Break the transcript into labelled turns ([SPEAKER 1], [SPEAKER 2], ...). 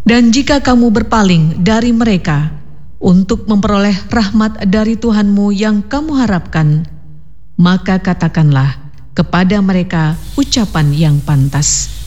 [SPEAKER 1] Dan jika kamu berpaling dari mereka untuk memperoleh rahmat dari Tuhanmu yang kamu harapkan, maka katakanlah kepada mereka ucapan yang pantas.